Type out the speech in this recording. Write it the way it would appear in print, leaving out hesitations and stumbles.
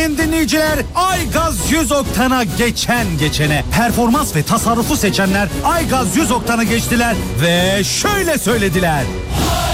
sayın dinleyiciler. Aygaz 100 oktana geçene. Performans ve tasarrufu seçenler Aygaz 100 oktana geçtiler ve şöyle söylediler.